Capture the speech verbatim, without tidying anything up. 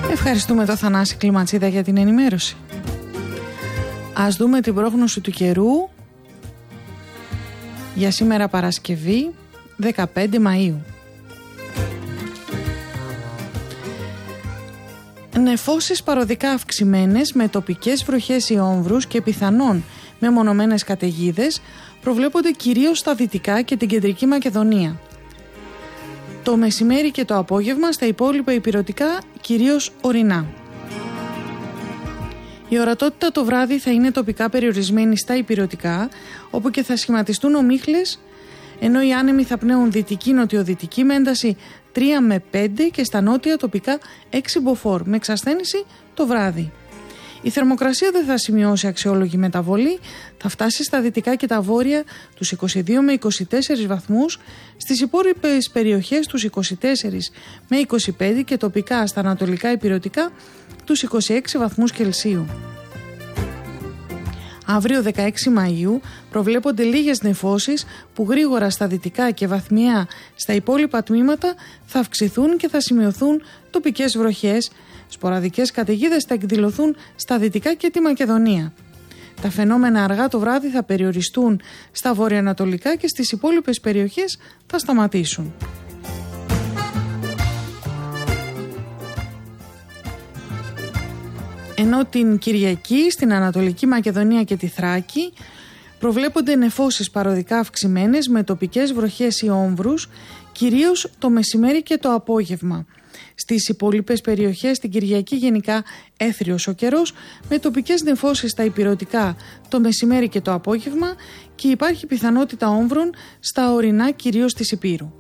Ευχαριστούμε το Θανάση Κλιματσίδα για την ενημέρωση. Ας δούμε την πρόγνωση του καιρού για σήμερα Παρασκευή δεκαπέντε Μαΐου. Νεφώσεις παροδικά αυξημένες με τοπικές βροχές ή όμβρους και πιθανόν μεμονωμένες καταιγίδες προβλέπονται κυρίως στα δυτικά και την κεντρική Μακεδονία. Το μεσημέρι και το απόγευμα στα υπόλοιπα ηπειρωτικά κυρίως ορεινά. Η ορατότητα το βράδυ θα είναι τοπικά περιορισμένη στα ηπειρωτικά, όπου και θα σχηματιστούν ομίχλες, ενώ οι άνεμοι θα πνέουν δυτική-νοτιοδυτική με ένταση τρία με πέντε και στα νότια τοπικά έξι μποφόρ με εξασθένηση το βράδυ. Η θερμοκρασία δεν θα σημειώσει αξιόλογη μεταβολή, θα φτάσει στα δυτικά και τα βόρεια τους είκοσι δύο με είκοσι τέσσερις βαθμούς, στις υπόλοιπες περιοχές τους είκοσι τέσσερα με είκοσι πέντε και τοπικά στα ανατολικά ηπειρωτικά τους είκοσι έξι βαθμούς Κελσίου. Αύριο δεκαέξι Μαΐου προβλέπονται λίγες νεφώσεις που γρήγορα στα δυτικά και βαθμιά στα υπόλοιπα τμήματα θα αυξηθούν και θα σημειωθούν τοπικές βροχές. Σποραδικές καταιγίδες θα εκδηλωθούν στα δυτικά και τη Μακεδονία. Τα φαινόμενα αργά το βράδυ θα περιοριστούν στα βορειοανατολικά και στις υπόλοιπες περιοχές θα σταματήσουν. Ενώ την Κυριακή στην Ανατολική Μακεδονία και τη Θράκη προβλέπονται νεφώσεις παροδικά αυξημένες με τοπικές βροχές ή όμβρους, κυρίως το μεσημέρι και το απόγευμα. Στις υπόλοιπες περιοχές την Κυριακή γενικά έθριος ο καιρός με τοπικές νεφώσεις στα ηπειρωτικά το μεσημέρι και το απόγευμα και υπάρχει πιθανότητα όμβρων στα ορεινά κυρίως της Υπήρου.